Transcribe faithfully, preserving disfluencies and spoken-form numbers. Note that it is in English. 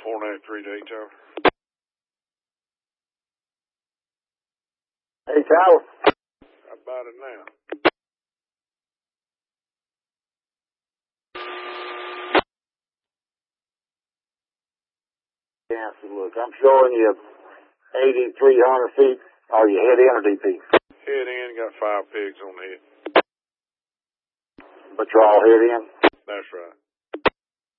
four nine three to eight tower. Hey, Tower. How about it now? Yeah, so look, I'm showing you eighty-three hundred feet. Are you head in or D P? Head in, got five pigs on the head. But you're all head in? That's right.